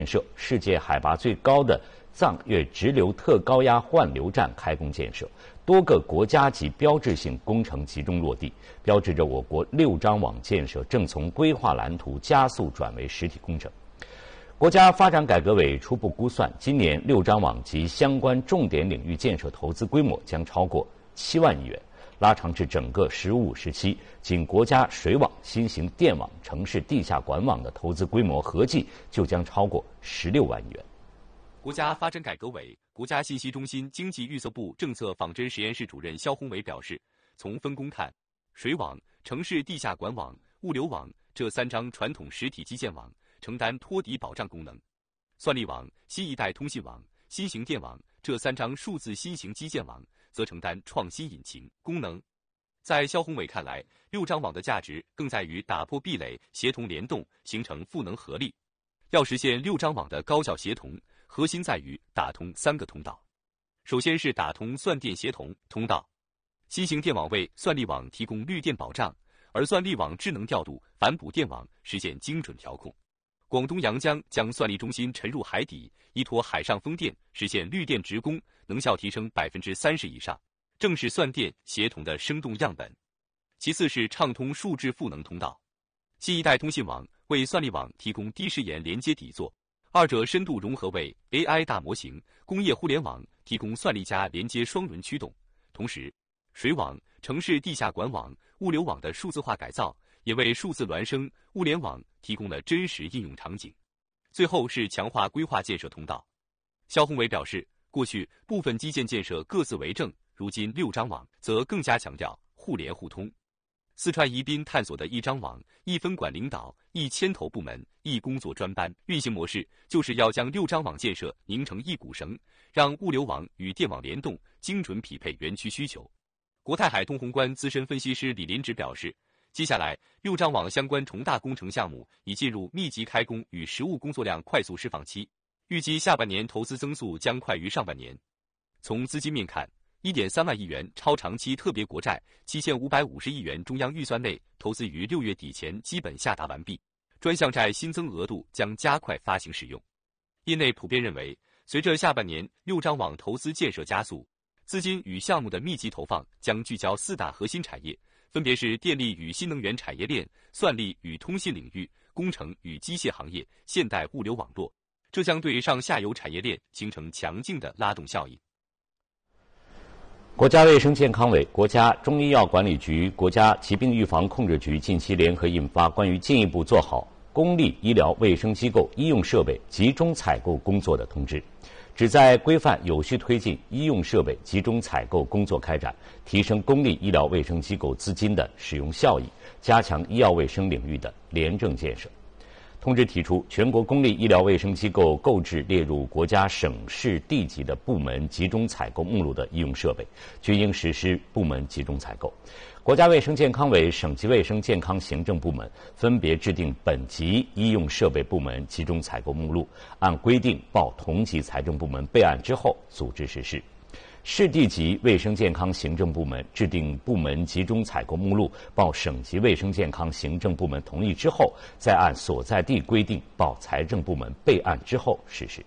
建设世界海拔最高的藏越直流特高压换流站开工建设，多个国家级标志性工程集中落地，标志着我国6张网建设正从规划蓝图加速转为实体工程。国家发展改革委初步估算，今年6张网及相关重点领域建设投资规模将超过7万亿元。拉长至整个“十五五”时期，仅国家水网、新型电网、城市地下管网的投资规模合计就将超过16万亿元。 国家发展改革委、国家信息中心经济预测部政策仿真实验室主任肖宏伟表示，从分工看，水网、城市地下管网、物流网这3张传统实体基建网承担托底保障功能，算力网、新一代通信网、新型电网这3张数字新型基建网则承担创新引擎功能。在肖宏伟看来，6张网的价值更在于打破壁垒，协同联动，形成赋能合力。要实现6张网的高效协同，核心在于打通3个通道。首先是打通算电协同通道，新型电网为算力网提供绿电保障，而算力网智能调度反哺电网，实现精准调控。广东阳江将算力中心沉入海底，依托海上风电实现绿电直供，能效提升30%以上，正是算电协同的生动样本。其次是畅通数字赋能通道，新一代通信网为算力网提供低时延连接底座，二者深度融合为 AI 大模型，工业互联网提供算力加连接双轮驱动。同时，水网、城市地下管网、物流网的数字化改造也为数字孪生物联网提供了真实应用场景。最后是强化规划建设通道。肖宏伟表示，过去部分基建建设各自为政，如今6张网则更加强调互联互通。四川宜宾探索的1张网、1分管领导、1牵头部门、1工作专班运行模式，就是要将6张网建设拧成一股绳，让物流网与电网联动，精准匹配园区需求。国泰海通宏观资深分析师李林直表示，接下来6张网相关重大工程项目已进入密集开工与实务工作量快速释放期，预计下半年投资增速将快于上半年。从资金面看， 1.3万亿元超长期特别国债、7550亿元中央预算内投资于6月底前基本下达完毕，专项债新增额度将加快发行使用。业内普遍认为，随着下半年6张网投资建设加速，资金与项目的密集投放将聚焦4大核心产业，分别是电力与新能源产业链、算力与通信领域、工程与机械行业、现代物流网络，这将对上下游产业链形成强劲的拉动效应。 国家卫生健康委、国家中医药管理局、国家疾病预防控制局近期联合印发关于进一步做好公立医疗卫生机构医用设备集中采购工作的通知，旨在规范有序推进医用设备集中采购工作开展，提升公立医疗卫生机构资金的使用效益，加强医药卫生领域的廉政建设。通知提出，全国公立医疗卫生机构购置列入国家省市地级的部门集中采购目录的医用设备，均应实施部门集中采购。国家卫生健康委、省级卫生健康行政部门分别制定本级医用设备部门集中采购目录，按规定报同级财政部门备案之后组织实施。市地级卫生健康行政部门制定部门集中采购目录，报省级卫生健康行政部门同意之后，再按所在地规定报财政部门备案之后实施。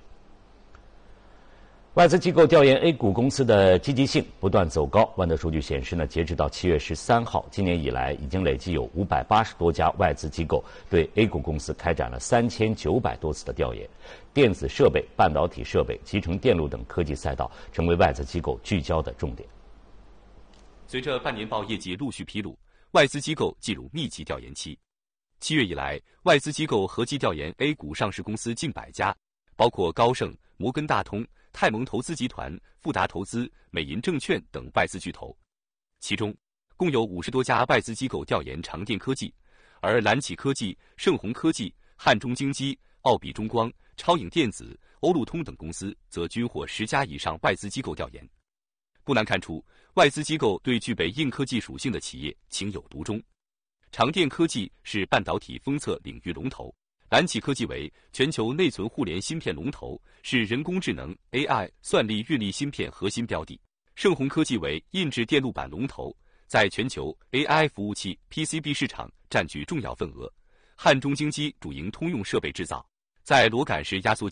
外资机构调研 A 股公司的积极性不断走高。万德数据显示呢，截止到7月13号，今年以来已经累计有580多家外资机构对 A 股公司开展了3900多次的调研。电子设备、半导体设备、集成电路等科技赛道成为外资机构聚焦的重点。 随着半年报业绩陆续披露，外资机构进入密集调研期。7月以来，外资机构合计调研 A 股上市公司近100家，包括高盛、摩根大通、泰蒙投资集团、富达投资、美银证券等外资巨头。其中，共有50多家外资机构调研长电科技，而蓝启科技、盛虹科技、汉中精机、奥比中光、超影电子、欧路通等公司则均获10家以上外资机构调研。不难看出，外资机构对具备硬科技属性的企业情有独钟。长电科技是半导体封测领域龙头，蓝启科技为全球内存互联芯片龙头，是人工智能 AI 算力运力芯片核心标的。盛虹科技为印制电路板龙头，在全球 AI 服务器 PCB 市场占据重要份额。汉中精机主营通用设备制造， 在螺杆式压缩